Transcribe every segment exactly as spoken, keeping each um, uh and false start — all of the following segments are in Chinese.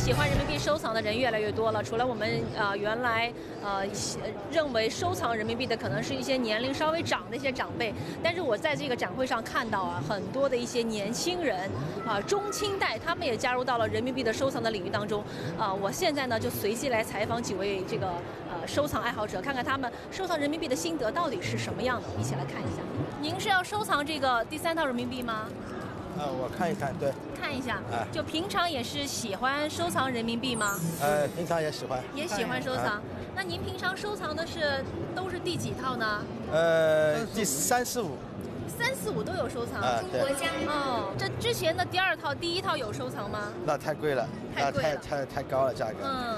喜欢人民币收藏的人越来越多了。除了我们呃原来呃认为收藏人民币的可能是一些年龄稍微长的一些长辈，但是我在这个展会上看到啊，很多的一些年轻人啊、呃、中青代，他们也加入到了人民币的收藏的领域当中。啊、呃，我现在呢就随机来采访几位这个呃收藏爱好者，看看他们收藏人民币的心得到底是什么样的，一起来看一下。您是要收藏这个第三套人民币吗？ 呃，我看一看，对， 看一下， 哎， 就平常也是喜欢收藏人民币吗？ 呃，平常也喜欢， 也喜欢收藏。那您平常收藏的是都是第几套呢？ 呃，第三四五， 三四五都有收藏。 啊，对。 哦，这之前的第二套、第一套有收藏吗？ 那太贵了， 太贵了， 太太太高了价格。 嗯。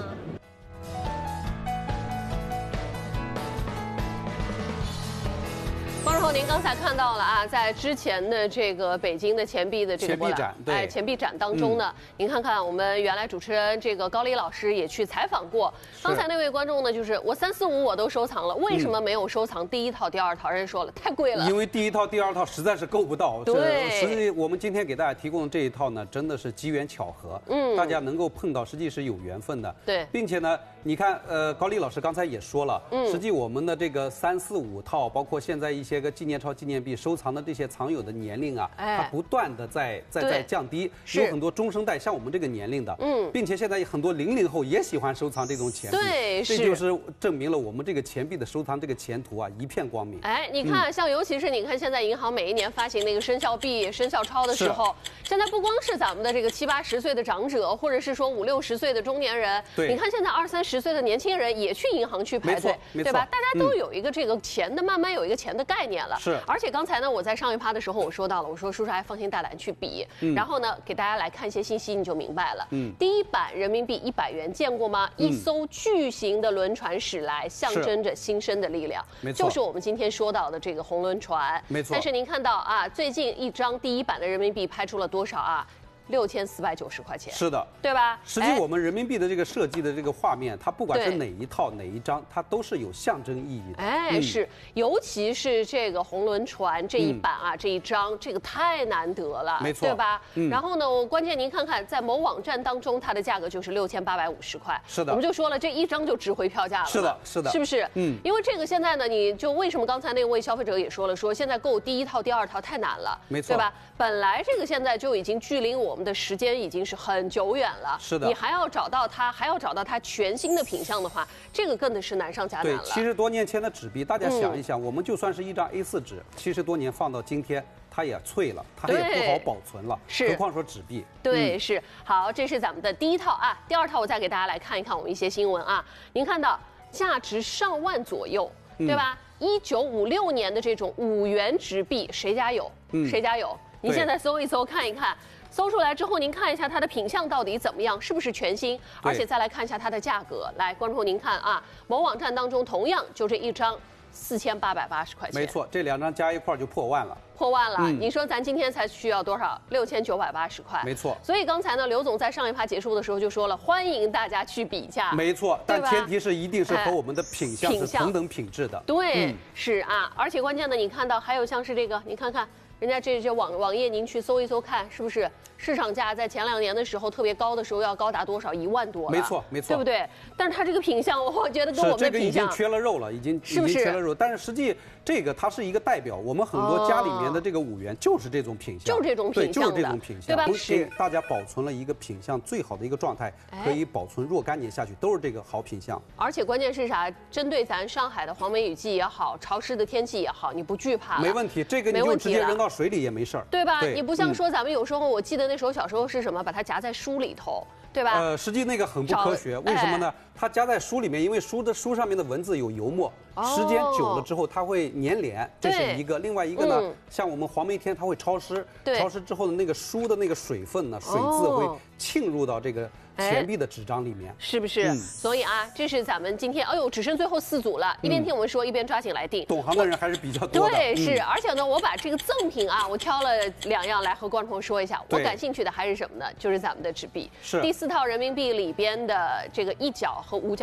观众朋友，您刚才看到了啊，在之前的这个北京的钱币的这个钱币展，对， 哎，钱币展当中呢，嗯、您看看我们原来主持人这个高丽老师也去采访过。刚才那位观众呢，就是我三四五我都收藏了，为什么没有收藏第一套、第二套？人家说了，太贵了。 因为第一套、第二套实在是够不到。 对， 实际我们今天给大家提供的这一套呢，真的是机缘巧合，嗯，大家能够碰到，实际是有缘分的。 对， 并且呢，你看，呃，高丽老师刚才也说了，嗯，实际我们的这个三四五套，包括现在一些个纪念钞、纪念币收藏的这些藏有的年龄啊，哎、它不断的在在在降低，有很多中生代像我们这个年龄的，嗯，并且现在很多零零后也喜欢收藏这种钱币， 对， 这就是证明了我们这个钱币的收藏这个前途啊一片光明。 哎，你看，嗯、像尤其是你看现在银行每一年发行那个生肖币、生肖钞的时候，现在不光是咱们的这个七八十岁的长者，或者是说五六十岁的中年人， 对， 你看现在二三十岁的年轻人也去银行去排队，对吧？大家都有一个这个钱的，嗯、慢慢有一个钱的概念了。 是， 而且刚才呢，我在上一趴的时候我说到了，我说叔叔还放心大胆去比，嗯、然后呢，给大家来看一些信息，你就明白了。嗯，第一版人民币一百元见过吗？嗯、一艘巨型的轮船驶来，象征着新生的力量。 没错， 就是我们今天说到的这个红轮船。 没错。 但是您看到啊，最近一张第一版的人民币拍出了多少啊？六千四百九十块钱， 是的， 对吧？ 实际我们人民币的这个设计的这个画面，它不管是哪一套哪一张，它都是有象征意义的。 哎，嗯、是，尤其是这个红轮船这一版啊，嗯、这一张，这个太难得了， 没错， 对吧？ 嗯、 然后呢，我关键您看看，在某网站当中，它的价格就是六千八百五十块。 是的， 我们就说了，这一张就值回票价了。 是的，是的， 是不是？嗯，因为这个现在呢，你就为什么刚才那位消费者也说了，说现在购第一套、第二套太难了， 没错， 对吧？本来这个现在就已经距离我们的时间已经。已经是很久远了， 是的。 你还要找到它，还要找到它全新的品相的话，这个更的是难上加难了。 对，七十多年前的纸币，大家想一想，嗯、我们就算是一张 A 四 纸，七十多年放到今天，它也脆了，它也不好保存了， 是， 何况说纸币。 对， 嗯、 是。好，这是咱们的第一套啊，第二套我再给大家来看一看我们一些新闻啊。您看到价值上万左右，对吧？一九五六年的这种五元纸币，谁家有？嗯、谁家有？你现在搜一搜，看一看。搜出来之后，您看一下它的品相到底怎么样，是不是全新？而且再来看一下它的价格。来，观众您看啊，某网站当中同样就这一张四千八百八十块钱。 没错，这两张加一块就破万了。 破万了，嗯、你说咱今天才需要多少？六千九百八十块。 没错。 所以刚才呢，刘总在上一趴结束的时候就说了，欢迎大家去比价。 没错，但前提是一定是和我们的品相是同等品质的。 对，嗯、是啊，而且关键的，你看到还有像是这个，你看看。人家这些网网页，您去搜一搜看，是不是市场价在前两年的时候特别高的时候要高达多少？一万多了。 没错，没错， 对不对？但是它这个品相，我觉得跟我们的品相， 这个已经缺了肉了，已经是不是缺了肉？但是实际这个它是一个代表，我们很多家里面的这个五元就是这种品相， 就是这种品相， 对，就是这种品相， 对吧？ 给大家保存了一个品相最好的一个状态，可以保存若干年下去，都是这个好品相。 而且关键是啥？针对咱上海的黄梅雨季也好，潮湿的天气也好，你不惧怕了？ 没问题，这个你就直接扔到水里也没事儿。 对吧？你不像说咱们有时候，我记得那时候小时候是什么，把它夹在书里头，对吧？ 呃，实际那个很不科学，为什么呢？它夹在书里面，因为书的书上面的文字有油墨，时间久了之后它会粘连，这是一个。另外一个呢，像我们黄梅天它会潮湿，潮湿之后的那个书的那个水分呢，水渍会沁入到这个钱币的纸张里面， 是不是？所以啊，这是咱们今天，哎呦，只剩最后四组了，一边听我们说，一边抓紧来定。 懂行的人还是比较多的。 对，是，而且呢，我把这个赠品啊，我挑了两样来和观众朋友说一下。我感兴趣的还是什么呢？就是咱们的纸币。 是。 第四套人民币里边的这个一角和五角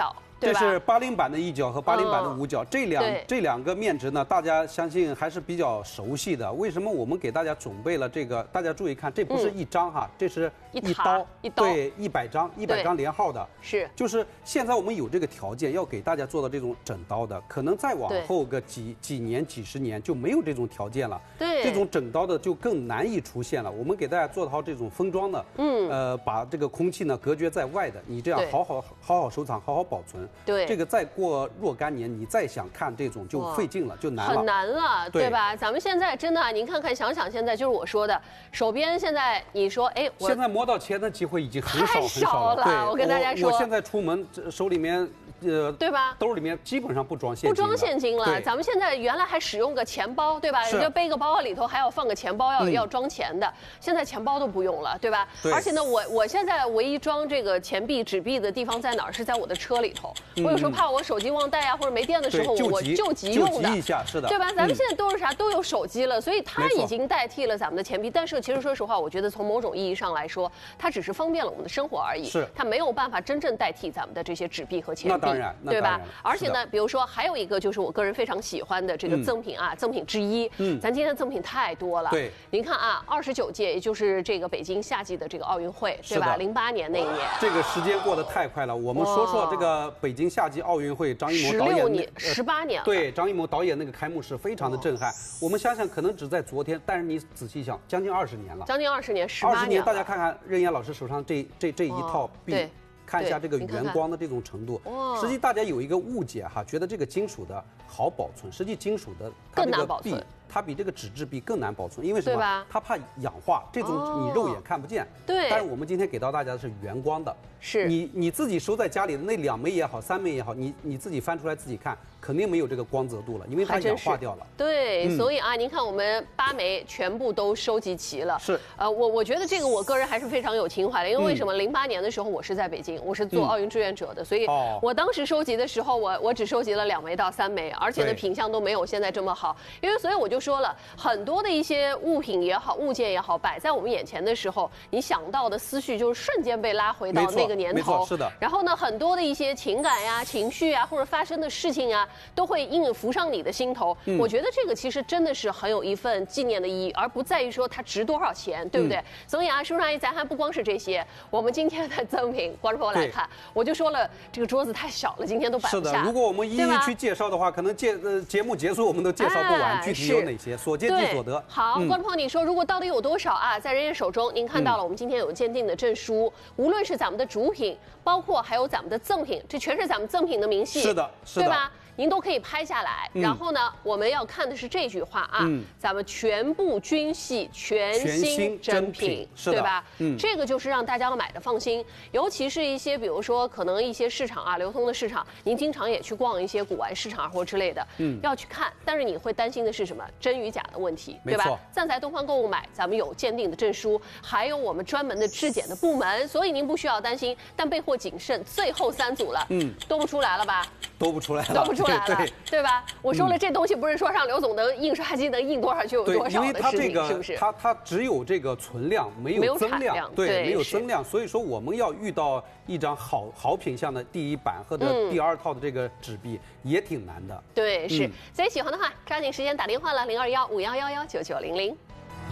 对吧？ 这是八零版的一角和八零版的五角，这两这两个面值呢，大家相信还是比较熟悉的。为什么我们给大家准备了这个？大家注意看，这不是一张哈，这是一刀， 一刀， 对，一百张，一百张连号的。 是， 就是现在我们有这个条件，要给大家做到这种整刀的，可能再往后个几几年、几十年就没有这种条件了。 对， 这种整刀的就更难以出现了。我们给大家做好这种封装的，嗯，呃，把这个空气呢隔绝在外的，你这样好好好好收藏，好好保存。 对， 这个再过若干年，你再想看这种就费劲了，就难了， 很难了，对吧？咱们现在真的，您看看，想想现在就是我说的，手边现在你说，哎， 现在摸到钱的机会已经很少很少了。对，我跟大家说， 我现在出门手里面。呃， 对吧？ 兜里面基本上不装现金， 不装现金了。咱们现在原来还使用个钱包，对吧？就背个包里头还要放个钱包，要、嗯、要装钱的。现在钱包都不用了，对吧？ 对。 而且呢，我我现在唯一装这个钱币、纸币的地方在哪儿？是在我的车里头。嗯、我有时候怕我手机忘带啊，或者没电的时候，我救急用的， 救急一下，是的， 对吧？咱们现在都是啥？都有手机了，所以它已经代替了咱们的钱币。但是其实说实话，我觉得从某种意义上来说，它只是方便了我们的生活而已。 是。 它没有办法真正代替咱们的这些纸币和钱币， 那当然， 对吧？而且呢，比如说还有一个就是我个人非常喜欢的这个赠品啊， 嗯、 赠品之一。嗯，咱今天的赠品太多了。 对， 您看啊，二十九届，也就是这个北京夏季的这个奥运会，对吧？零八年那一年。 这个时间过得太快了。我们说说这个北京夏季奥运会，张艺谋导演。 十六年，十八年。 对，张艺谋导演那个开幕式非常的震撼。哦、我们想想，可能只在昨天，但是你仔细想，将近二十年了。 将近二十年，十八年。 二十年，大家看看任岩老师手上这这这一套币。对。看一下这个圆光的这种程度，实际大家有一个误解哈，觉得这个金属的好保存，实际金属的更难保存， 它比这个纸质币更难保存，因为什么？它怕氧化，这种你肉眼看不见。 对。 但是我们今天给到大家的是圆光的， 是你你自己收在家里的那两枚也好，三枚也好，你你自己翻出来自己看，肯定没有这个光泽度了，因为它氧化掉了。 对，嗯、所以啊，您看我们八枚全部都收集齐了。 是。 呃，我我觉得这个我个人还是非常有情怀的，因为为什么？零八年的时候我是在北京，我是做奥运志愿者的，所以我当时收集的时候，我我只收集了两枚到三枚，而且呢品相都没有现在这么好。因为所以我就说了，很多的一些物品也好，物件也好，摆在我们眼前的时候，你想到的思绪就是瞬间被拉回到那个年头。 是的。 然后呢，很多的一些情感呀、情绪啊，或者发生的事情啊，都会隐隐浮上你的心头。嗯、我觉得这个其实真的是很有一份纪念的意义，而不在于说它值多少钱，对不对？嗯、所以啊，叔叔阿姨，咱还不光是这些，我们今天的赠品，观众朋友来看，我就说了，这个桌子太小了，今天都摆不下。 是的，如果我们一一去介绍的话，可能介呃节目结束我们都介绍不完，哎、具体有哪些，所见即所得。 好，嗯、观众朋友，你说如果到底有多少啊？在人家手中，您看到了，我们今天有鉴定的证书，嗯、无论是咱们的主品，包括还有咱们的赠品，这全是咱们赠品的明细。 是的，是的， 对吧？您都可以拍下来，嗯、然后呢，我们要看的是这句话啊，嗯、咱们全部均系全新真品，对吧？嗯，这个就是让大家买的放心，尤其是一些比如说可能一些市场啊，流通的市场，您经常也去逛一些古玩市场或之类的，嗯，要去看，但是你会担心的是什么？真与假的问题，对吧？站在东方购物买，咱们有鉴定的证书，还有我们专门的质检的部门，所以您不需要担心。但备货谨慎，最后三组了，嗯，都不出来了吧？ 都不出来了， 都不出来了， 对, 对吧？我说了，这东西不是说让刘总能印刷机能印多少就有多少的事情，是不是？ 它它只有这个存量，没有增量，对，没有增量。所以说，我们要遇到一张好好品相的第一版或者第二套的这个纸币，也挺难的。 对，是。所以喜欢的话，抓紧时间打电话了，零二幺五幺幺幺九九零零。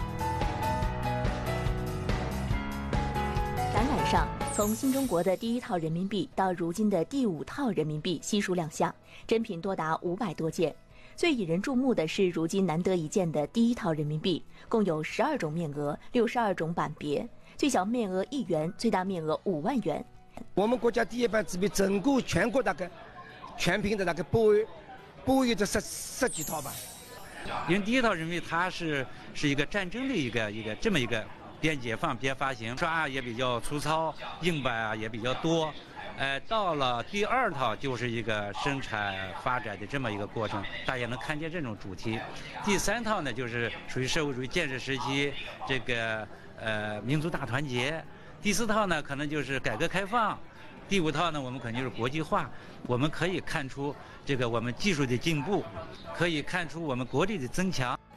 展览上，从新中国的第一套人民币到如今的第五套人民币悉数亮相，珍品多达五百多件。最引人注目的是如今难得一见的第一套人民币，共有十二种面额，六十二种版别，最小面额一元，最大面额五万元。 我们国家第一版纸币整个全国大概全凭的大概不为不为这十十几套吧。 因为第一套人民币它是是一个战争的一个一个这么一个。边解放边发行，刷也比较粗糙，硬板啊也比较多，呃，到了第二套就是一个生产发展的这么一个过程，大家能看见这种主题。第三套呢，就是属于社会主义建设时期这个呃民族大团结。第四套呢，可能就是改革开放。第五套呢，我们肯定就是国际化。我们可以看出这个我们技术的进步，可以看出我们国力的增强。